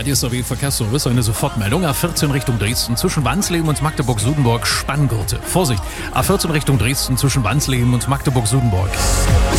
DSW Verkehrsservice, eine Sofortmeldung. A14 Richtung Dresden zwischen Wansleben und Magdeburg-Sudenburg, Spanngurte. Vorsicht, A14 Richtung Dresden zwischen Wansleben und Magdeburg-Sudenburg.